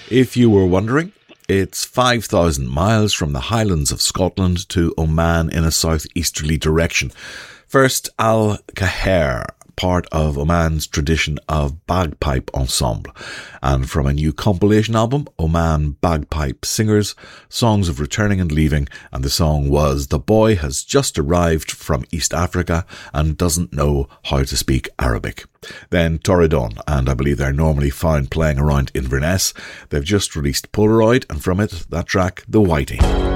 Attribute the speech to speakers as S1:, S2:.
S1: If you were wondering, it's 5,000 miles from the Highlands of Scotland to Oman in a southeasterly direction. First, Al Kaher, part of Oman's tradition of bagpipe ensemble, and from a new compilation album, Oman Bagpipe Singers, Songs of Returning and Leaving, and the song was The Boy Has Just Arrived from East Africa and Doesn't Know How to Speak Arabic. Then Torridon, and I believe they're normally found playing around Inverness. They've just released Polaroid, and from it, that track, The Whitey.